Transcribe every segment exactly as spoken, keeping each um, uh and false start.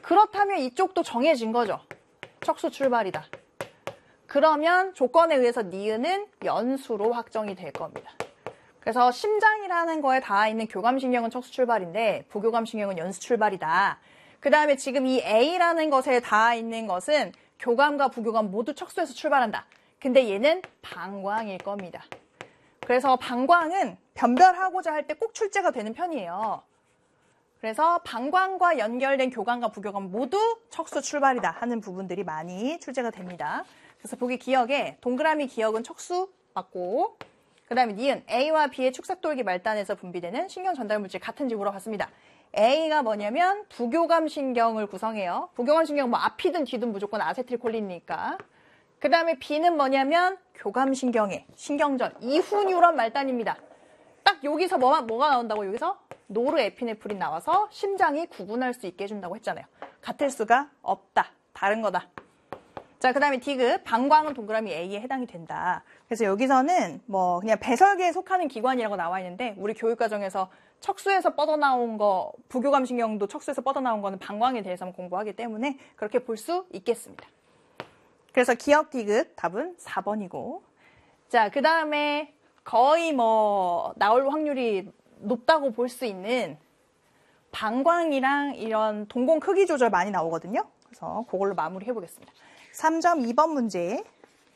그렇다면 이쪽도 정해진 거죠. 척수 출발이다. 그러면 조건에 의해서 니은은 연수로 확정이 될 겁니다. 그래서 심장이라는 거에 닿아 있는 교감신경은 척수 출발인데 부교감신경은 연수 출발이다. 그 다음에 지금 이 A라는 것에 닿아 있는 것은 교감과 부교감 모두 척수에서 출발한다. 근데 얘는 방광일 겁니다. 그래서 방광은 변별하고자 할 때 꼭 출제가 되는 편이에요. 그래서 방광과 연결된 교감과 부교감 모두 척수 출발이다 하는 부분들이 많이 출제가 됩니다. 그래서 보기 기억에 동그라미 기억은 척수 맞고, 그 다음에 니은 A와 B의 축삭돌기 말단에서 분비되는 신경 전달 물질 같은지 물어봤습니다. A가 뭐냐면 부교감 신경을 구성해요. 부교감 신경 뭐 앞이든 뒤든 무조건 아세틸콜린이니까. 그 다음에 B는 뭐냐면 교감 신경의 신경전 이후 뉴런 말단입니다. 딱 여기서 뭐가, 뭐가 나온다고? 여기서 노르에피네프린 나와서 심장이 구분할 수 있게 해준다고 했잖아요. 같을 수가 없다. 다른 거다. 자, 그 다음에 디귿, 방광은 동그라미 A에 해당이 된다. 그래서 여기서는 뭐 그냥 배설계에 속하는 기관이라고 나와 있는데 우리 교육과정에서 척수에서 뻗어나온 거, 부교감 신경도 척수에서 뻗어나온 거는 방광에 대해서만 공부하기 때문에 그렇게 볼 수 있겠습니다. 그래서 기억 디귿 답은 사 번이고, 자, 그 다음에 거의 뭐 나올 확률이 높다고 볼 수 있는 방광이랑 이런 동공 크기 조절 많이 나오거든요. 그래서 그걸로 마무리 해보겠습니다. 삼 점 이 번 문제.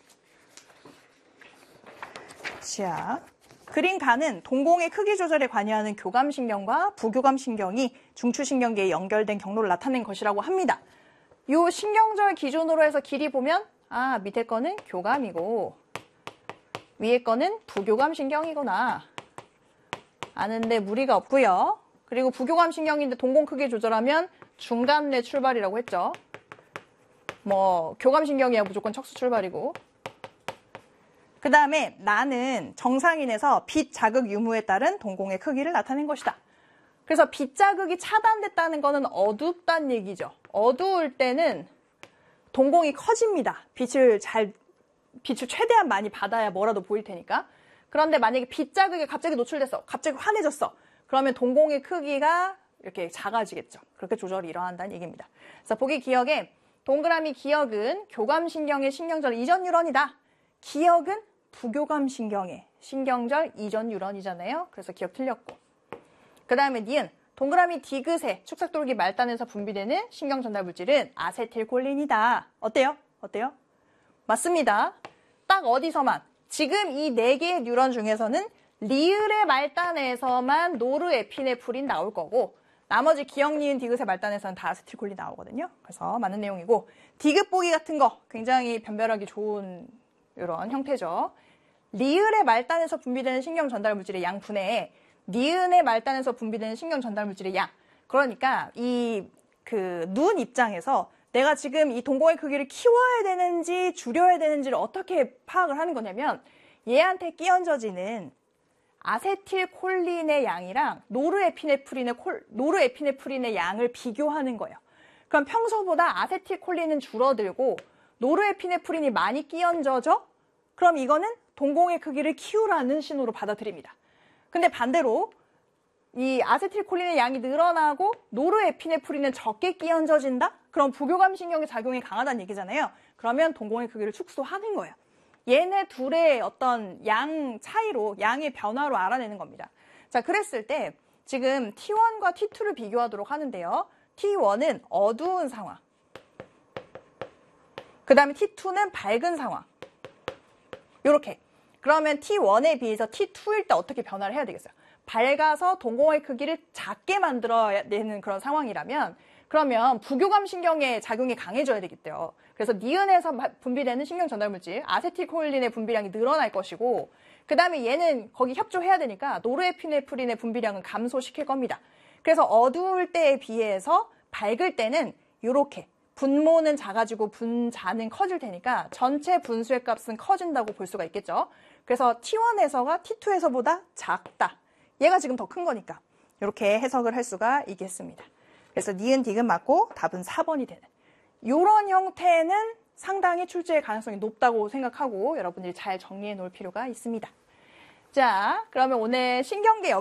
자, 그린 가는 동공의 크기 조절에 관여하는 교감신경과 부교감신경이 중추신경계에 연결된 경로를 나타낸 것이라고 합니다. 이 신경절 기준으로 해서 길이 보면 아, 밑에 거는 교감이고 위에 거는 부교감신경이구나 아는데 무리가 없고요. 그리고 부교감신경인데 동공 크기 조절하면 중간내 출발이라고 했죠. 뭐 교감신경이야 무조건 척수 출발이고, 그 다음에 나는 정상인에서 빛 자극 유무에 따른 동공의 크기를 나타낸 것이다. 그래서 빛 자극이 차단됐다는 거는 어둡다는 얘기죠. 어두울 때는 동공이 커집니다. 빛을 잘 빛을 최대한 많이 받아야 뭐라도 보일 테니까. 그런데 만약에 빛 자극에 갑자기 노출됐어. 갑자기 환해졌어. 그러면 동공의 크기가 이렇게 작아지겠죠. 그렇게 조절이 일어난다는 얘기입니다. 그래서 보기 기억에 동그라미 기억은 교감신경의 신경절 이전 뉴런이다. 기억은 부교감신경의 신경절 이전 뉴런이잖아요. 그래서 기억 틀렸고. 그 다음에 니은 동그라미 디귿의 축삭돌기 말단에서 분비되는 신경 전달 물질은 아세틸콜린이다. 어때요? 어때요? 맞습니다. 딱 어디서만 지금 이 네 개의 뉴런 중에서는 리을의 말단에서만 노르에피네프린 나올 거고 나머지 기억, 니은, 디귿의 말단에서는 다 아세틸콜린 나오거든요. 그래서 맞는 내용이고 디귿 보기 같은 거 굉장히 변별하기 좋은 이런 형태죠. 리을의 말단에서 분비되는 신경 전달 물질의 양 분해에 니은의 말단에서 분비되는 신경 전달 물질의 양. 그러니까 이 그 눈 입장에서 내가 지금 이 동공의 크기를 키워야 되는지 줄여야 되는지를 어떻게 파악을 하는 거냐면 얘한테 끼얹어지는 아세틸콜린의 양이랑 노르에피네프린의 콜, 노르에피네프린의 양을 비교하는 거예요. 그럼 평소보다 아세틸콜린은 줄어들고 노르에피네프린이 많이 끼얹어져? 그럼 이거는 동공의 크기를 키우라는 신호로 받아들입니다. 근데 반대로 이 아세틸콜린의 양이 늘어나고 노르에피네프린은 적게 끼얹어진다? 그럼 부교감신경의 작용이 강하다는 얘기잖아요. 그러면 동공의 크기를 축소하는 거예요. 얘네 둘의 어떤 양 차이로, 양의 변화로 알아내는 겁니다. 자, 그랬을 때 지금 티 원과 티 투를 비교하도록 하는데요. 티 원은 어두운 상황. 그 다음에 티 투는 밝은 상황. 요렇게. 그러면 티 원에 비해서 티 투일 때 어떻게 변화를 해야 되겠어요? 밝아서 동공의 크기를 작게 만들어내는 그런 상황이라면 그러면 부교감신경의 작용이 강해져야 되겠대요. 그래서 니은에서 분비되는 신경 전달물질 아세틸콜린의 분비량이 늘어날 것이고 그 다음에 얘는 거기 협조해야 되니까 노르에피네프린의 분비량은 감소시킬 겁니다. 그래서 어두울 때에 비해서 밝을 때는 이렇게 분모는 작아지고 분자는 커질 테니까 전체 분수의 값은 커진다고 볼 수가 있겠죠. 그래서 티 원에서가 티 투에서보다 작다. 얘가 지금 더 큰 거니까 이렇게 해석을 할 수가 있겠습니다. 그래서 니은, 디귿 맞고 답은 사 번이 되는 이런 형태는 상당히 출제의 가능성이 높다고 생각하고 여러분들이 잘 정리해 놓을 필요가 있습니다. 자, 그러면 오늘 신경계